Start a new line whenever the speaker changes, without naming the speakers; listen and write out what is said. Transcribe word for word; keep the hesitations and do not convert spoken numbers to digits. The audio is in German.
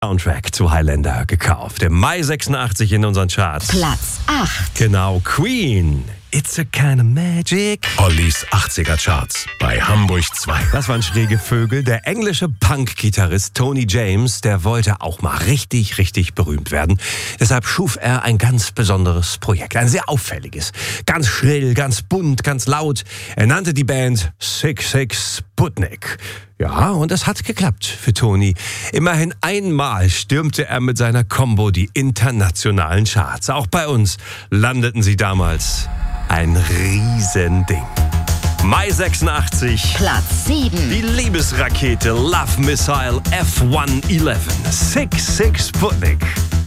Soundtrack zu Highlander gekauft. Im Mai sechsundachtzig in unseren Charts.
Platz acht.
Genau, Queen. It's a kind of magic.
Ollis achtziger Charts bei Hamburg zwei.
Das waren schräge Vögel. Der englische Punk-Gitarrist Tony James, der wollte auch mal richtig, richtig berühmt werden. Deshalb schuf er ein ganz besonderes Projekt. Ein sehr auffälliges. Ganz schrill, ganz bunt, ganz laut. Er nannte die Band Sick Sick Sputnik. Ja, und es hat geklappt für Tony. Immerhin einmal stürmte er mit seiner Combo die internationalen Charts. Auch bei uns landeten sie damals. Ein Riesending. Mai sechsundachtzig.
Platz sieben.
Die Liebesrakete Love Missile F hundertelf. Sick Sick Sputnik.